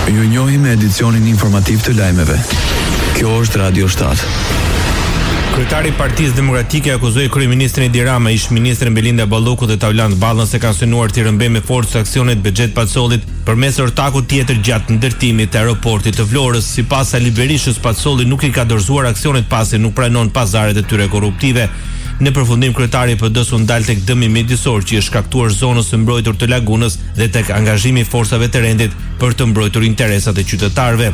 Ju njohim me edicionin informativ të lajmeve. Kjo është Radio 7. Kryetari i Partisë Demokratike akuzoi kryeministrin Edi Rama, ish-ministren Belinda Balloku dhe Taulant Ballën se kanë synuar të rëmbejnë me forcë aksionet Bexhet Pacollit përmes ortakut tjetër gjatë ndërtimit të aeroportit të Vlorës. Sipas Ali Berishës, Pacolli nuk i ka dorëzuar aksionet pasi nuk pranon pazaret e tyre korruptive. Në përfundim, kryetari i PD-s u ndal tek dëmi mjedisor që është shkaktuar zonës së mbrojtur të lagunës dhe tek angazhimi i forcave të rendit për të mbrojtur interesat e qytetarëve.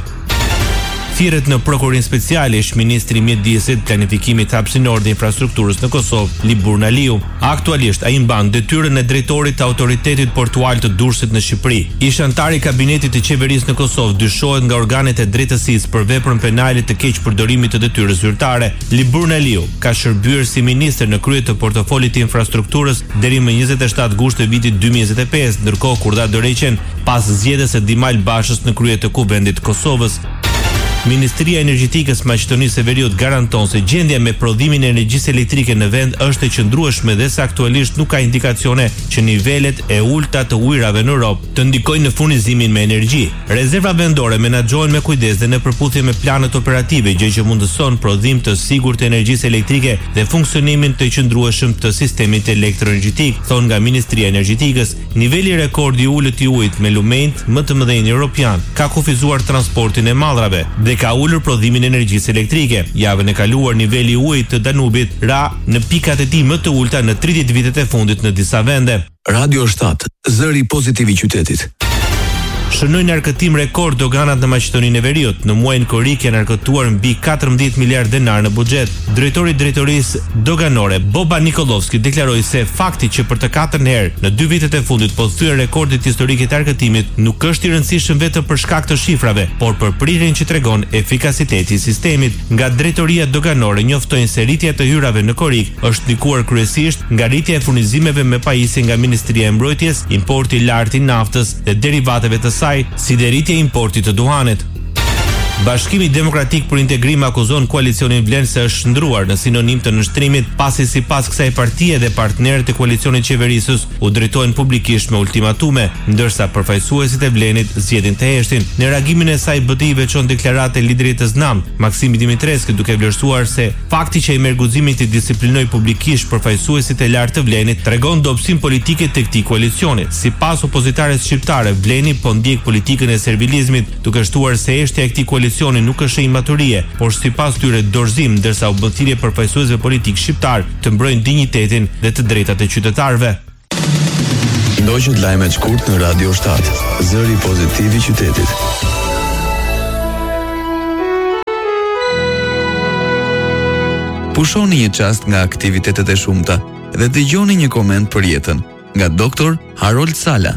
Thirret në Prokurorin Speciale ish-ministri i Mjedisit, Planifikimit Hapësinor dhe Infrastrukturës në Kosovë, Libur Naliu. Aktualisht ai mban detyrën e drejtorit të Autoritetit Portual të Durrësit në Shqipëri. Ish-antar i kabinetit të qeverisë në Kosovë dyshohet nga organet e drejtësisë për veprën penale të keqpërdorimit të detyrës zyrtare. Libur Naliu ka shërbyer si ministër në krye të portofolit të infrastrukturës deri më 27 gusht të vitit 2025, ndërkohë kur dha dorëheqjen pas zgjedhjes së Dimal Bashës në krye të Kuvendit të Kosovës. Ministria e Energjetikës Maqedonisë së Veriut garanton se gjendja me prodhimin e energjisë elektrike në vend është e qëndrueshme dhe se aktualisht nuk ka indikacione që nivelet e ulta të ujrave në Europë të ndikojnë në furnizimin me energji. Rezerva vendore menaxhohen me kujdes dhe në përputhje me planet operative, gjë që mundëson prodhim të sigurt të energjisë elektrike dhe funksionimin të qëndrueshëm të sistemit elektroenergjetik, thon nga Ministria e Energjetikës. Niveli rekord i ulët i ujit me lumenjt më të mëdhenj europian ka kufizuar transportin e mallrave dhe ka ulur prodhimin e energjisë elektrike. Javën e kaluar niveli i ujit të Danubit ra në pikat e tij më të ulta në 30 vitet e fundit në disa vende. Radio 7, zëri pozitiv i qytetit. Shënojnë arkëtim rekord doganat në Maqedoninë e Veriut. Në muajin korrik janë arkëtuar mbi 14 miliard denar në buxhet. Drejtori i drejtorisë doganore Boba Nikolovski deklaroi se fakti që për të katërt herë në 2 vitet e fundit po thyer rekordit historik të arkëtimit nuk është i rëndësishëm vetëm për shkak të shifrave, por për prirjen që tregon efikasiteti i sistemit. Nga drejtoria doganore njoftojnë se rritja e hyrave në korrik është ndikuar kryesisht nga rritja e furnizimeve me pajisje nga Ministria e Mbrojtjes, importi i lartë i naftës dhe derivateve të si dhe rritja e importit të duhanit. Bashkimi Demokratik për Integrim akuzon koalicionin Vlen se është shndruar në sinonim të nështrimit, pasi sipas kësaj partie dhe partnerët e koalicionit qeverisës u drejtojnë publikisht me ultimatume, ndërsa përfaqësuesit e Vlenit zgjedhin të heshtin. Në reagimin e saj, BDI veçon deklaratë e liderit të ZNAM, Maksimi Dimitrescu, duke vlerësuar se fakti që ai merr guximin të disiplinojë publikisht përfaqësuesit e lartë të Vlenit tregon dobësinë politike të këtij koalicioni. Sipas opozitares shqiptare, Vleni po ndjek politikën e servilizmit, duke shtuar se heshtja e këtij koalicioni nuk është e imaturie, por sipas tyre dorëzim, ndërsa u bën thirrje përfaqësuesve politik shqiptar të mbrojnë dinjitetin dhe të drejtat e qytetarëve. Ndoqët lajmet shkurt në Radio 7, zëri pozitiv i qytetit. Pushoni një çast nga aktivitetet e shumta dhe dëgjoni një koment për jetën nga Dr. Harold Sala.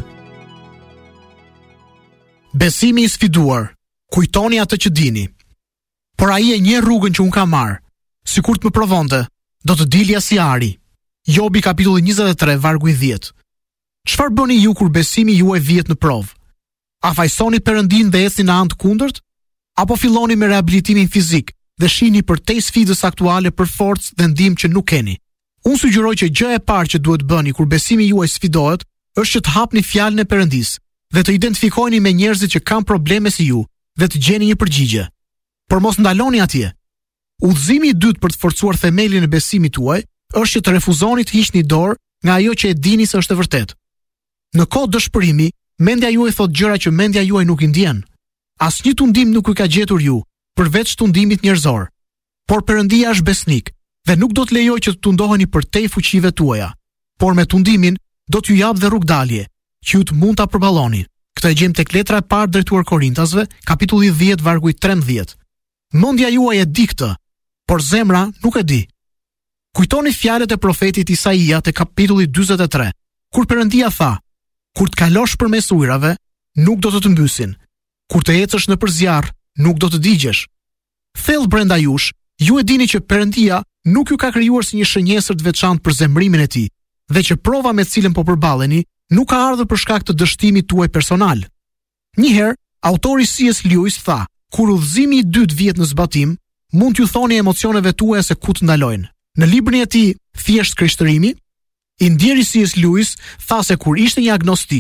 Besimi i sfiduar. Kujtoni atë që dini. Por ai e njeh rrugën që un kam marr. Sikur të më provonte, do të dilja si ari. Jobi kapitulli 23 vargu i 10. Çfarë bëni ju kur besimi juaj vihet në provë? A fajsoni Perëndin dhe ecni në anë të kundërt? Apo filloni me riabilitimin fizik dhe shihni përtej sfidës aktuale për forcë dhe ndihmë që nuk keni? Unë sugjeroj që gjëja e parë që duhet bëni kur besimi juaj sfidohet është që të hapni fjalën e Perëndis dhe të identifikojeni me njerëzit që kanë probleme si ju dhe të gjeni një përgjigje. Por mos ndaloni atje. Udhëzimi i dytë për të forcuar themelin e besimit tuaj është që të refuzoni të hiqni dorë nga ajo që e dini se është e vërtetë. Në kohë dëshpërimi, mendja juaj thot gjëra që mendja juaj nuk i ndjen. Asnjë tundim nuk i ka gjetur ju, përveç tundimit njerëzor. Por Perëndia është besnik dhe nuk do të lejojë që të tundoheni përtej fuqive tuaja, por me tundimin do t'ju jap dhe rrugdalje që ju të mund ta përballoni. Këtë e gjejmë tek letra e parë drejtuar Korintasve, kapitulli 10 vargu i 13. Mendja juaj e di këtë, por zemra nuk e di. Kujtoni fjalët e profetit Isaia te kapitulli 43, kur Perëndia tha: "Kur të kalosh përmes ujrave, nuk do të të mbysin. Kur të ecësh nëpër zjarr, nuk do të digjesh." Thellë brenda jush, ju e dini që Perëndia nuk ju ka krijuar si një shënjesër të veçantë për zemrimin e tij, dhe që prova me të cilën po përballeni nuk ka ardhur për shkak të dështimit tuaj personal. Një herë, autori C.S. Lewis tha: "Kur udhëzimi i dytë vjet në zbatim, mund t'ju thoni emocioneve tuaja se ku të ndalojnë." Në librin e tij Thjesht Krishtërimi, i ndjeri C.S. Lewis tha se kur ishte një agnostik,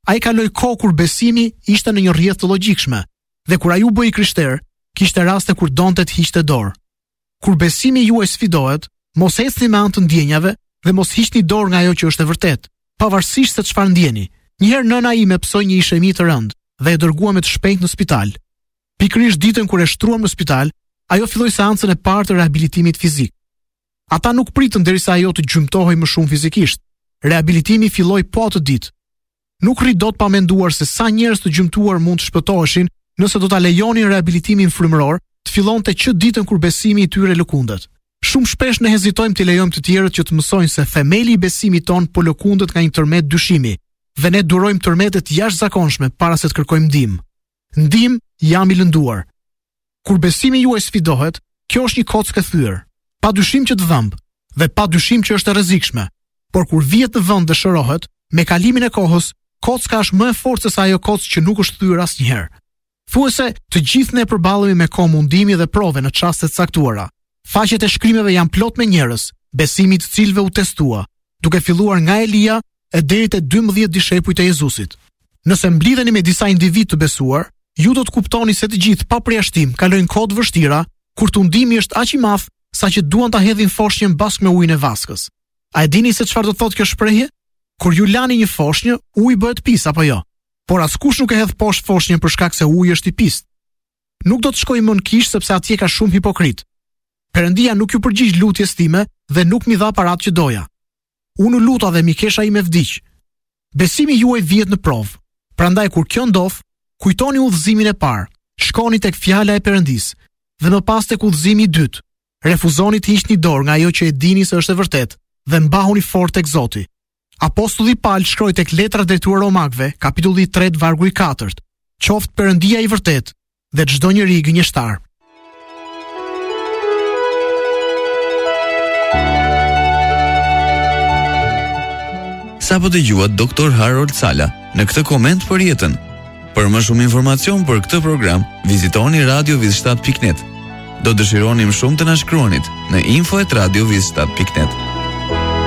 Ai kaloi kohë kur besimi ishte në një rrjedhë të logjikshme, dhe kur ai u bë i krishter, kishte raste kur donte të hiqte dorë. Kur besimi juaj sfidohet, mos ecni me anë të ndjenjave dhe mos hiqni dorë nga ajo që është e vërtetë, pavarësisht se çfarë ndjeni. Një herë nëna ime psoi një ishemi të rënd dhe e dërguam të shpejt në spital. Pikërisht ditën kur e shtruam në spital, ajo filloi seancën e parë të rehabilitimit fizik. Ata nuk pritën derisa ajo të gjymtohej më shumë fizikisht. Rehabilitimi filloi po atë ditë. Nuk rri dot pa menduar se sa njerëz të gjymtuar mund të shpëtoheshin nëse do ta lejonin rehabilitimin frymëror të fillonte që ditën kur besimi i tyre lëkundet. Shumë shpesh ne hezitojmë të lejojmë të tjerët që të mësojnë se themeli i besimit ton po lëkundet nga një tërmet dyshimi, dhe ne durojmë tërmetet jashtëzakonshme para se të kërkojmë ndihmë. Ndihmë jam i lënduar. Kur besimi juaj sfidohet, kjo është një kockë e thyer. Pa dyshim që të dhëmb, dhe pa dyshim që është e rrezikshme. Por kur vihet në vend dhe shërohet, me kalimin e kohës, kocka është më e fortë se sa ajo kockë që nuk është thyer asnjëherë. Thuajse të gjithë ne përballemi me komundimi dhe prove në çaste të caktuara. Faqet e shkrimeve janë plot me njerëz, besimi të cilëve u testua, duke filluar nga Elia e deri te 12 dishepujt e Jezusit. Nëse mblidheni me disa individ të besuar, ju do të kuptoni se të gjithë pa përjashtim kalojnë kohë të vështira, kur tundimi është aq i madh saqë duan ta hedhin foshnjën bashkë me ujin e vaskës. A e dini se çfarë do thotë kjo shprehje? Kur ju lani një foshnjë, uji bëhet pis apo jo? Por askush nuk e hedh poshtë foshnjën për shkak se uji është i pist. Nuk do të shkoj më në kish sepse atje ka shumë hipokrit. Perëndia nuk ju përgjigj lutjes time dhe nuk mi dha paratë që doja. Unë u luta dhe mikesha ime vdiq. Besimi juaj vihet në provë. Prandaj kur kjo ndodh, kujtoni udhëzimin e parë. Shkoni tek fjala e Perëndisë dhe më pas tek udhëzimi i dytë. Refuzoni të hiqni dorë nga ajo që e dini se është e vërtetë dhe mbahuni fort tek Zoti. Apostulli Paul shkroi tek Letra drejtuar Romakëve, kapitulli 3, vargu i 4. Qoftë Perëndia i vërtetë dhe çdo njeri gënjeshtar. Sa po dëgjuat Dr. Harold Sala në këtë koment për jetën. Për më shumë informacion për këtë program, vizitoni radioviz7.net. Do dëshironim shumë të na shkruanit në info@radioviz7.net.